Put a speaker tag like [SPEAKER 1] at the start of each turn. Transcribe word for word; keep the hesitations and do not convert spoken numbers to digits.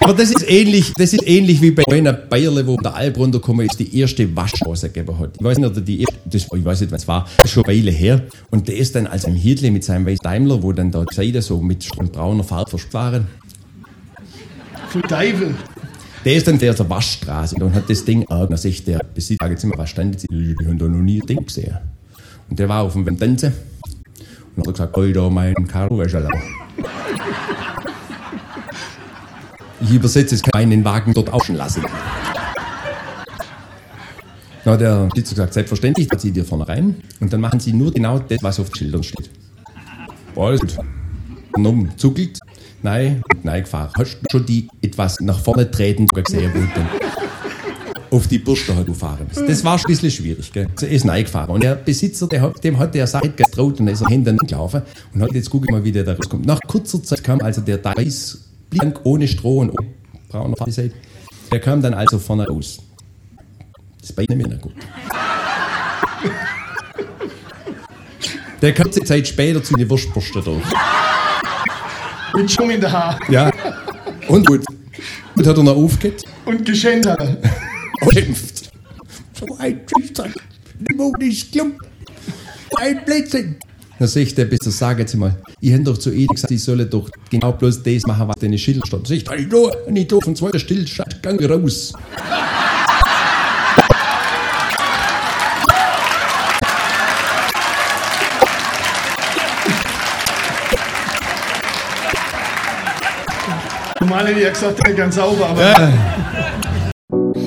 [SPEAKER 1] Aber das ist ähnlich, das ist ähnlich wie bei einer Bayerle, wo der Alp runtergekommen ist, die erste Waschstraße gegeben hat. Ich weiß nicht, oder die erste, das, ich weiß nicht, was es war, das ist schon eine Weile her. Und der ist dann als ein Hirtle mit seinem weißen Daimler, wo dann da die Seite so mit brauner Farbe verschwaren.
[SPEAKER 2] Für Teufel.
[SPEAKER 1] Der ist dann der zur Waschstraße und hat das Ding, ah, da sagt der Besitzer, jetzt immer, was stand jetzt? Die haben da noch nie ein Ding gesehen. Und der war auf dem Tanzen und hat gesagt, oh, da mein Karo-Wäscherlau. Ich übersetze, es kann einen den Wagen dort auschen lassen. Dann hat der Besitzer gesagt, selbstverständlich, da zieht ihr vorne rein und dann machen sie nur genau das, was auf den Schildern steht. Oh, alles gut. Und oben zuckelt, nein, nein gefahren. Hast du schon die etwas nach vorne treten gesehen, wo dann auf die Bürste hat gefahren ist. Das war schon ein bisschen schwierig, gell? Also er ist reingefahren. Und der Besitzer, der hat, dem hat der Sache getraut und er ist am Händen gelaufen und hat jetzt guck ich mal, wie der da rauskommt. Nach kurzer Zeit kam also der Weiß blank, ohne Stroh und ohne brauner Farbe. Der kam dann also vorne raus. Das ist bei Ihnen nicht gut. Der kam eine Zeit später zu den Wurstbürste durch.
[SPEAKER 2] Mit Schwung in der Haar.
[SPEAKER 1] Ja. Und gut. Und hat er noch aufgehört.
[SPEAKER 2] Und geschenkt hat er.
[SPEAKER 1] Und schimpft. So ein Trichter. Nimm nicht klump. Ein Blödsinn. Dann sag ich der Besser, sag jetzt mal, ich hätte doch zu Ihnen gesagt, ich solle doch genau bloß das machen, was deine Schilder stand. Sag ich, hey, da, nicht da, von zweiter Stillstand, gang raus.
[SPEAKER 2] Normal hätte ich ja gesagt, der ist ganz sauber, aber...
[SPEAKER 1] Ja.